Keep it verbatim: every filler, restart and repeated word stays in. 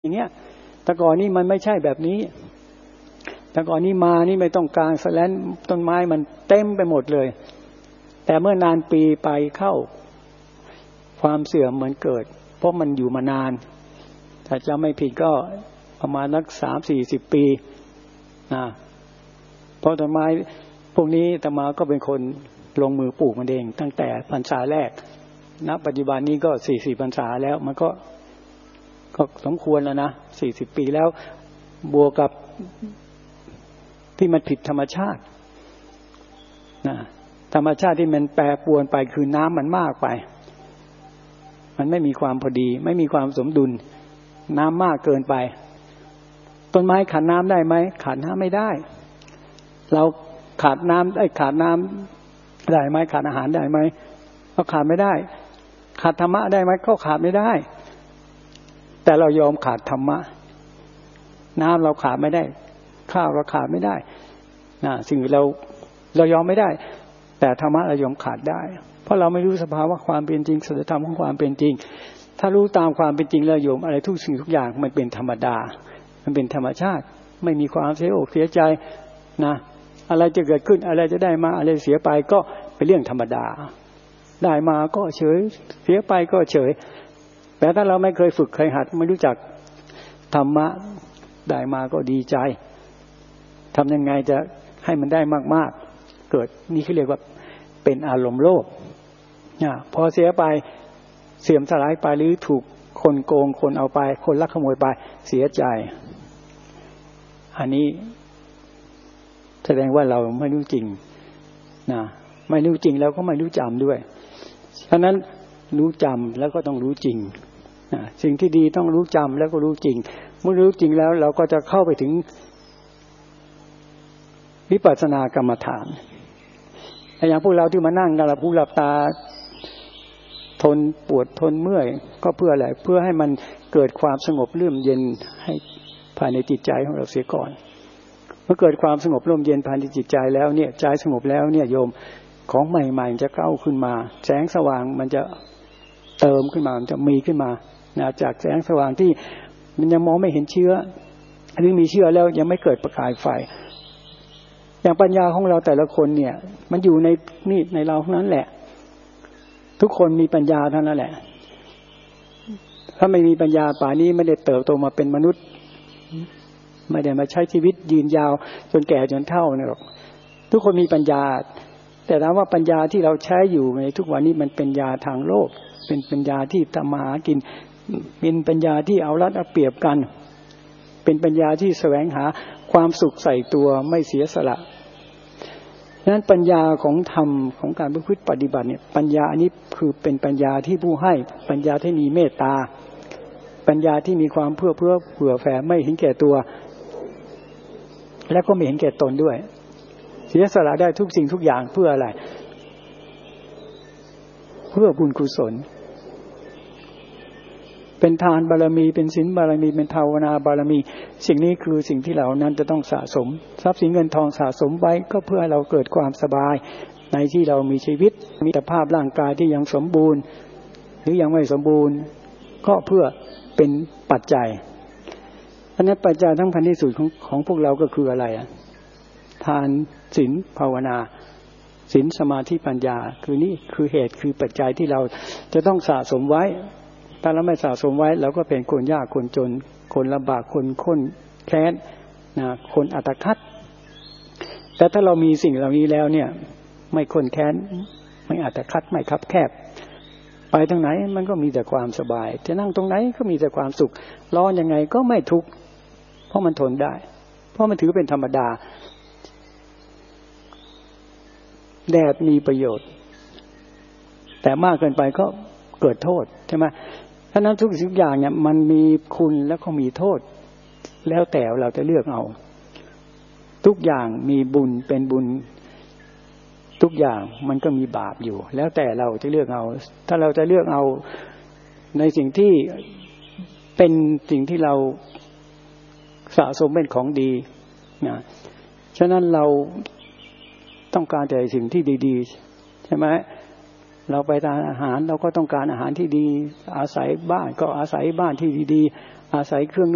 อย่างเงี้ยแต่ก่อนนี้มันไม่ใช่แบบนี้แต่ก่อนนี้มานี่ไม่ต้องกางแสลนต้นไม้มันเต็มไปหมดเลยแต่เมื่อนานปีไปเข้าความเสื่อมเหมือนเกิดเพราะมันอยู่มานานถ้าจำไม่ผิดก็ประมาณนักสามสี่สิบปีนะเพราะต้นไม้พวกนี้อาตมาก็เป็นคนลงมือปลูกมันเองตั้งแต่พรรษาแรกณปัจจุบันนี้ก็สี่สิบพรรษาแล้วมันก็ก็สมควรแล้วนะสี่สิบปีแล้วบวกกับที่มันผิดธรรมชาตินะธรรมชาติที่มันแปรปรวนไปคือน้ำมันมากไปมันไม่มีความพอดีไม่มีความสมดุลน้ำมากเกินไปต้นไม้ขาดน้ำได้ไหมขาดน้ำไม่ได้เราขาดน้ำได้ขาดน้ำได้ไหมขาดอาหารได้ไหมก็ขาดไม่ได้ขาดธรรมะได้ไหมก็ขาดไม่ได้แต่เรายอมขาดธรรมะน้ำเราขาดไม่ได้ข้าวเราขาดไม่ได้นะสิ่งเราเรายอมไม่ได้แต่ธรรมะเรายอมขาดได้เพราะเราไม่รู้สภาวะความเป็นจริงสัจธรรมของความเป็นจริงถ้ารู้ตามความเป็นจริงแล้วโยมอะไรทุกสิ่งทุกอย่างมันเป็นธรรมดามันเป็นธรรมชาติไม่มีความเสียอกเสียใจนะอะไรจะเกิดขึ้นอะไรจะได้มาอะไรเสียไปก็เป็นเรื่องธรรมดาได้มาก็เฉยเสียไปก็เฉยแต่ถ้าเราไม่เคยฝึกเคยหัดไม่รู้จักธรรมะได้มาก็ดีใจทำยังไงจะให้มันได้มากๆเกิดนี่เขาเรียกว่าเป็นอารมณ์โลภเนี่ยพอเสียไปเสื่อมสลายไปหรือถูกคนโกงคนเอาไปคนลักขโมยไปเสียใจอันนี้แสดงว่าเราไม่รู้จริงนะไม่รู้จริงแล้วก็ไม่รู้จำด้วยฉะนั้นรู้จำแล้วก็ต้องรู้จริงนะสิ่งที่ดีต้องรู้จำแล้วก็รู้จริงเมื่อรู้จริงแล้วเราก็จะเข้าไปถึงวิปัสสนากรรมฐานอย่างพวกเราที่มานั่งกันเราผู้หลับตาทนปวดทนเมื่อยก็เพื่ออะไรเพื่อให้มันเกิดความสงบร่มเย็นให้ภายในจิตใจของเราเสียก่อนเมื่อเกิดความสงบร่มเย็นภายในจิตใจแล้วเนี่ยใจสงบแล้วเนี่ยโยมของใหม่ๆจะเข้าขึ้นมาแสงสว่างมันจะเติมขึ้นมามันจะมีขึ้นมานะจากแสงสว่างที่มันยังมองไม่เห็นเชื้อหรือมีเชื้อแล้วยังไม่เกิดประกายไฟอย่างปัญญาของเราแต่ละคนเนี่ยมันอยู่ในนี่ในเราเท่านั้นแหละทุกคนมีปัญญาเท่านั้นแหละถ้าไม่มีปัญญาป่านี้ไม่ได้เติบโตมาเป็นมนุษย์ไม่ได้มาใช้ชีวิตยืนยาวจนแก่จนเฒ่าเนี่ยหรอกทุกคนมีปัญญาแต่ถามว่าปัญญาที่เราใช้อยู่ในทุกวันนี้มันเป็นปัญญาทางโลกเป็นปัญญาที่ทำมาหากินเป็นปัญญาที่เอารัดเอาเปรียบกันเป็นปัญญาที่แสวงหาความสุขใส่ตัวไม่เสียสละนั้นปัญญาของธรรมของการประพฤติปฏิบัติเนี่ยปัญญาอันนี้คือเป็นปัญญาที่ผู้ให้ปัญญาที่มีเมตตาปัญญาที่มีความเพื่อเพื่อเผื่อแผ่ไม่เห็นแก่ตัวและก็ไม่เห็นแก่ตนด้วยเสียสละได้ทุกสิ่งทุกอย่างเพื่ออะไรเพื่อบุญกุศลเป็นทานบารมีเป็นศีลบารมีเป็นภาวนาบารมีสิ่งนี้คือสิ่งที่เรานั้นจะต้องสะสมทรัพย์สินเงินทองสะสมไว้ก็เพื่อให้เราเกิดความสบายในที่เรามีชีวิตมีสภาพร่างกายที่ยังสมบูรณ์หรือยังไม่สมบูรณ์ก็เพื่อเป็นปัจจัยอันนั้นปัจจัยทั้งพันที่สุดของของพวกเราก็คืออะไรอ่ะทานศีลภาวนาศีลสมาธิปัญญาคือนี่คือเหตุคือปัจจัยที่เราจะต้องสะสมไว้ถ้าเราไม่สะสมไว้เราก็เป็นคนยากคนจนคนลำบากคนข้นแค้นนะคนอัตคัดแต่ถ้าเรามีสิ่งเหล่านี้แล้วเนี่ยไม่ข้นแค้นไม่อัตคัดไม่คับแคบไปทางไหนมันก็มีแต่ความสบายจะนั่งตรงไหนก็มีแต่ความสุขร้อนยังไงก็ไม่ทุกข์เพราะมันทนได้เพราะมันถือเป็นธรรมดาแดดมีประโยชน์แต่มากเกินไปก็เกิดโทษใช่ไหมฉะนั้นทุกสิ่งอย่างเนี่ยมันมีคุณแล้วก็มีโทษแล้วแต่เราจะเลือกเอาทุกอย่างมีบุญเป็นบุญทุกอย่างมันก็มีบาปอยู่แล้วแต่เราจะเลือกเอาถ้าเราจะเลือกเอาในสิ่งที่เป็นสิ่งที่เราสะสมเป็นของดีนะฉะนั้นเราต้องการแต่สิ่งที่ดีๆใช่ไหมเราไปทานอาหารเราก็ต้องการอาหารที่ดีอาศัยบ้านก็อาศัยบ้านที่ดีๆอาศัยเครื่อง